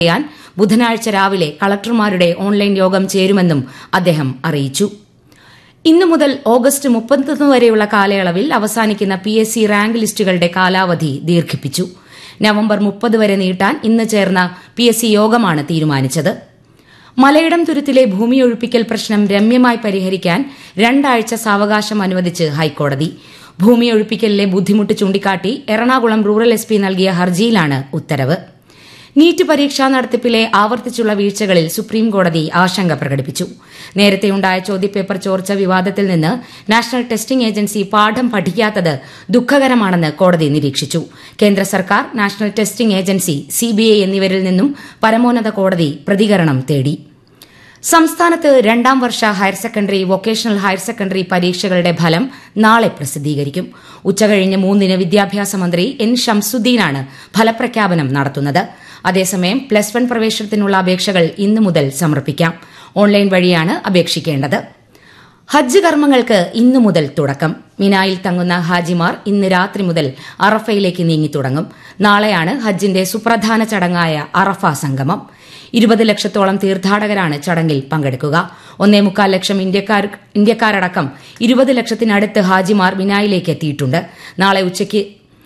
ചെയ്യാൻ ബുധനാഴ്ച രാവിലെ കളക്ടർമാരുടെ ഓൺലൈൻ യോഗം ചേരുമെന്നും അദ്ദേഹം അറിയിച്ചു. ഇന്നു മുതൽ ഓഗസ്റ്റ് 31 വരെയുള്ള കാലയളവിൽ അവസാനിക്കുന്ന PSC റാങ്ക് ലിസ്റ്റുകളുടെ കാലാവധി ദീർഘിപ്പിച്ചു. നവംബർ 30 വരെ നീട്ടാൻ ഇന്ന് ചേർന്ന PSC യോഗമാണ് തീരുമാനിച്ചത്. മലയിടം തുരുത്തിലെ ഭൂമിയൊഴിപ്പിക്കൽ പ്രശ്നം രമ്യമായി പരിഹരിക്കാൻ 2 ആഴ്ച സാവകാശം അനുവദിച്ച് ഹൈക്കോടതി. ഭൂമിയൊഴിപ്പിക്കലിലെ ബുദ്ധിമുട്ട് ചൂണ്ടിക്കാട്ടി എറണാകുളം റൂറൽ SP നൽകിയ ഹർജിയിലാണ് ഉത്തരവ്. നീറ്റ് പരീക്ഷാ നടത്തിപ്പിലെ ആവർത്തിച്ചുള്ള വീഴ്ചകളിൽ സുപ്രീംകോടതി ആശങ്ക പ്രകടിപ്പിച്ചു. നേരത്തെയുണ്ടായ ചോദ്യപേപ്പർ ചോർച്ച വിവാദത്തിൽ നിന്ന് നാഷണൽ ടെസ്റ്റിംഗ് ഏജൻസി പാഠം പഠിക്കാത്തത് ദുഃഖകരമാണെന്ന് കോടതി നിരീക്ഷിച്ചു. കേന്ദ്ര സർക്കാർ, നാഷണൽ ടെസ്റ്റിംഗ് ഏജൻസി, CBI എന്നിവരിൽ നിന്നും പരമോന്നത കോടതി പ്രതികരണം തേടി. സംസ്ഥാനത്ത് 2ാം വർഷ higher secondary, vocational higher secondary പരീക്ഷകളുടെ ഫലം നാളെ പ്രസിദ്ധീകരിക്കും. ഉച്ചകഴിഞ്ഞ് 3-ന് വിദ്യാഭ്യാസ മന്ത്രി N. ഷംസുദ്ദീനാണ് ഫലപ്രഖ്യാപനം നടത്തുന്നത്. അതേസമയം +1 പ്രവേശനത്തിനുള്ള അപേക്ഷകൾ ഇന്നു മുതൽ സമർപ്പിക്കാം. ഓൺലൈൻ വഴിയാണ് അപേക്ഷിക്കേണ്ടത്. ഹജ്ജ് കർമ്മങ്ങൾക്ക് ഇന്നു മുതൽ തുടക്കം. മിനായിൽ തങ്ങുന്ന ഹാജിമാർ ഇന്ന് രാത്രി മുതൽ അറഫയിലേക്ക് നീങ്ങിത്തുടങ്ങും. നാളെയാണ് ഹജ്ജിന്റെ സുപ്രധാന ചടങ്ങായ അറഫ സംഗമം. 20 ലക്ഷത്തോളം തീർത്ഥാടകരാണ് ചടങ്ങിൽ പങ്കെടുക്കുക. 1.25 ലക്ഷം ഇന്ത്യക്കാരടക്കം 20 ലക്ഷത്തിനടുത്ത് ഹാജിമാർ മിനായിലേക്ക് എത്തിയിട്ടുണ്ട്. നാളെ ഉച്ചയ്ക്ക്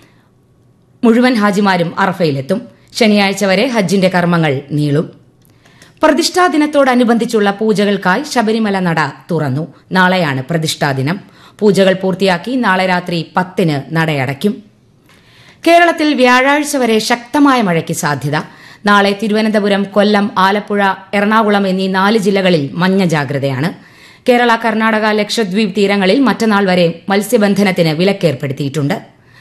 മുഴുവൻ ഹാജിമാരും അറഫയിലെത്തും. ശനിയാഴ്ച വരെ ഹജ്ജിന്റെ കർമ്മങ്ങൾ നീളും. പ്രതിഷ്ഠാ ദിനത്തോടനുബന്ധിച്ചുള്ള പൂജകൾക്കായി ശബരിമല നട തുറന്നു. നാളെയാണ് പ്രതിഷ്ഠാ ദിനം. പൂജകൾ പൂർത്തിയാക്കി നാളെ രാത്രി 10-ന് നടയടയ്ക്കും. കേരളത്തിൽ വ്യാഴാഴ്ച വരെ ശക്തമായ മഴയ്ക്ക് സാധ്യത. നാളെ തിരുവനന്തപുരം, കൊല്ലം, ആലപ്പുഴ, എറണാകുളം എന്നീ 4 ജില്ലകളിൽ മഞ്ഞ ജാഗ്രതയാണ്. കേരള, കർണാടക, ലക്ഷദ്വീപ് തീരങ്ങളിൽ മറ്റന്നാൾ വരെ മത്സ്യബന്ധനത്തിന് വിലക്കേർപ്പെടുത്തിയിട്ടുണ്ട്.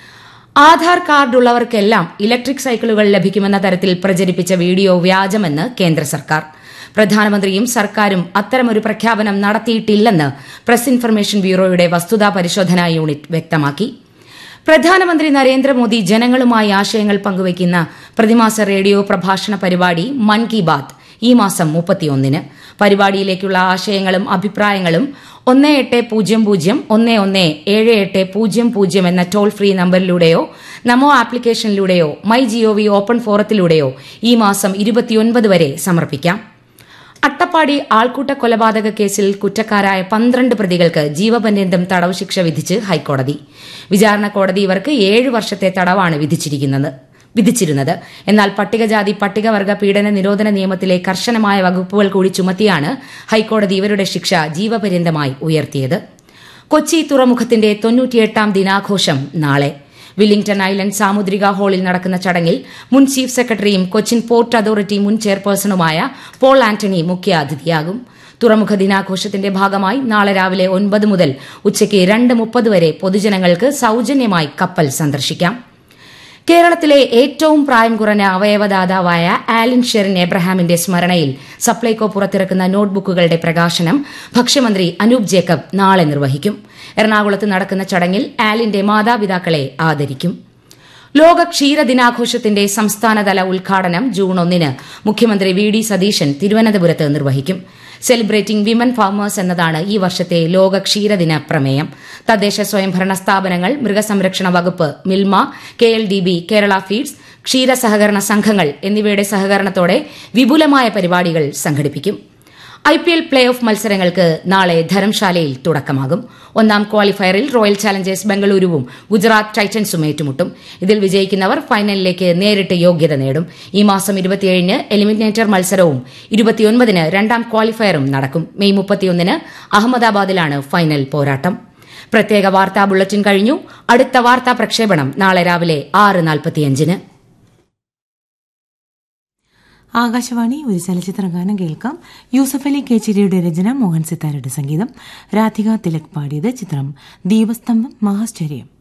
ആധാർ കാർഡുള്ളവർക്കെല്ലാം ഇലക്ട്രിക് സൈക്കിളുകൾ ലഭിക്കുമെന്ന തരത്തിൽ പ്രചരിപ്പിച്ച വീഡിയോ വ്യാജമെന്ന് കേന്ദ്ര സർക്കാർ. പ്രധാനമന്ത്രിയും സർക്കാരും അത്തരമൊരു പ്രഖ്യാപനം നടത്തിയിട്ടില്ലെന്ന് പ്രസ് ഇൻഫർമേഷൻ ബ്യൂറോയുടെ വസ്തുതാ പരിശോധനാ യൂണിറ്റ് വ്യക്തമാക്കി. പ്രധാനമന്ത്രി നരേന്ദ്രമോദി ജനങ്ങളുമായി ആശയങ്ങൾ പങ്കുവയ്ക്കുന്ന പ്രതിമാസ റേഡിയോ പ്രഭാഷണ പരിപാടി മൻ കി ബാത്ത് ഈ മാസം 31-ന്. പരിപാടിയിലേക്കുള്ള ആശയങ്ങളും അഭിപ്രായങ്ങളും 1800-117800 എന്ന ടോൾ ഫ്രീ നമ്പറിലൂടെയോ നമോ ആപ്ലിക്കേഷനിലൂടെയോ MyGov ഓപ്പൺ ഫോറത്തിലൂടെയോ ഈ മാസം 29 വരെ സമർപ്പിക്കാം. അട്ടപ്പാടി ആൾക്കൂട്ട കൊലപാതക കേസിൽ കുറ്റക്കാരായ 12 പ്രതികൾക്ക് ജീവപര്യന്തം തടവ് ശിക്ഷ വിധിച്ച് ഹൈക്കോടതി. വിചാരണ കോടതി ഇവർക്ക് 7 വർഷത്തെ തടവാണ് വിധിച്ചിരുന്നത്. എന്നാൽ പട്ടികജാതി പട്ടികവർഗ പീഡന നിരോധന നിയമത്തിലെ കർശനമായ വകുപ്പുകൾ കൂടി ചുമത്തിയാണ് ഹൈക്കോടതി ഇവരുടെ ശിക്ഷ ജീവപര്യന്തമായി ഉയർത്തിയത്. കൊച്ചി തുറമുഖത്തിന്റെ 98ാം ദിനാഘോഷം നാളെ. വില്ലിംഗ്ടൺ ഐലൻഡ് സാമുദ്രിക ഹാളിൽ നടക്കുന്ന ചടങ്ങിൽ മുൻ ചീഫ് സെക്രട്ടറിയും കൊച്ചിൻ പോർട്ട് അതോറിറ്റി മുൻ ചെയർപേഴ്സണുമായ പോൾ ആന്റണി മുഖ്യാതിഥിയാകും. തുറമുഖ ദിനാഘോഷത്തിന്റെ ഭാഗമായി നാളെ രാവിലെ 9 മുതൽ ഉച്ചയ്ക്ക് 2:30 വരെ പൊതുജനങ്ങൾക്ക് സൌജന്യമായി കപ്പൽ സന്ദർശിക്കാം. കേരളത്തിലെ ഏറ്റവും പ്രായം കുറഞ്ഞ അവയവദാതാവായ ആലിൻ ഷെറിൻ എബ്രഹാമിന്റെ സ്മരണയിൽ സപ്ലൈകോ പുറത്തിറക്കുന്ന നോട്ട്ബുക്കുകളുടെ പ്രകാശനം ഭക്ഷ്യമന്ത്രി അനൂപ് ജേക്കബ് നാളെ നിർവഹിക്കും. എറണാകുളത്ത് നടക്കുന്ന ചടങ്ങിൽ ആലിന്റെ മാതാപിതാക്കളെ ആദരിക്കും. ലോക ക്ഷീര ദിനാഘോഷത്തിന്റെ സംസ്ഥാനതല ഉദ്ഘാടനം ജൂൺ 1-ന് മുഖ്യമന്ത്രി VD സതീശൻ തിരുവനന്തപുരത്ത് നിർവഹിക്കും. സെലിബ്രേറ്റിംഗ് വിമൻ ഫാമേഴ്സ് എന്നതാണ് ഈ വർഷത്തെ ലോക ക്ഷീരദിന പ്രമേയം. തദ്ദേശ സ്വയംഭരണ സ്ഥാപനങ്ങൾ, മൃഗസംരക്ഷണ വകുപ്പ്, മിൽമ, KLDB, കേരള ഫീഡ്സ്, ക്ഷീര സഹകരണ സംഘങ്ങൾ എന്നിവയുടെ സഹകരണത്തോടെ വിപുലമായ പരിപാടികൾ സംഘടിപ്പിക്കും. IPL പ്ലേ ഓഫ് മത്സരങ്ങൾക്ക് നാളെ ധരംശാലയിൽ തുടക്കമാകും. 1ാം ക്വാളിഫയറിൽ റോയൽ ചാലഞ്ചേഴ്സ് ബംഗളൂരുവും ഗുജറാത്ത് ടൈറ്റൻസും ഏറ്റുമുട്ടും. ഇതിൽ വിജയിക്കുന്നവർ ഫൈനലിലേക്ക് നേരിട്ട് യോഗ്യത നേടും. ഈ മാസം 27-ന് എലിമിനേറ്റർ മത്സരവും 29-ന് 2ാം ക്വാളിഫയറും നടക്കും. മെയ് 31-ന് അഹമ്മദാബാദിലാണ് ഫൈനൽ പോരാട്ടം. പ്രത്യേക വാർത്താ ബുള്ളറ്റിൻ കഴിഞ്ഞു. അടുത്ത വാർത്താ പ്രക്ഷേപണം നാളെ രാവിലെ 6:45-ന്. ആകാശവാണി. ഒരു ചലച്ചിത്ര ഗാനം കേൾക്കാം. യൂസഫ് അലി കേച്ചിരിയുടെ രചന, മോഹൻ സിത്താരയുടെ സംഗീതം. രാധിക തിലക് പാടിയത്. ചിത്രം ദീപസ്തംഭം മഹാശ്ചര്യം.